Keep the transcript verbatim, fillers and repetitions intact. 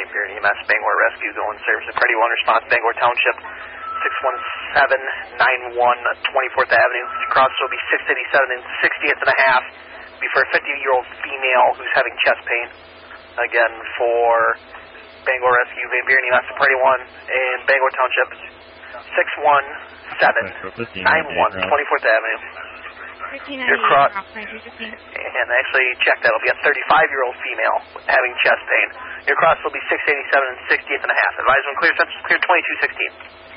Van Buren E M S, Bangor Rescue going service at Party one response, Bangor Township, six one seven nine one twenty-fourth Avenue. Across will be six eighty-seven and sixtieth and a half. Be for a fifty-year-old female who's having chest pain. Again, for Bangor Rescue, Van Buren E M S, Party one, and Bangor Township, six one seven nine one twenty-fourth Avenue. Your cross, and actually check that, it'll be a thirty-five-year-old female having chest pain. Your cross will be six eighty-seven and sixtieth and a half. Advise when clear, census clear twenty-two sixteen.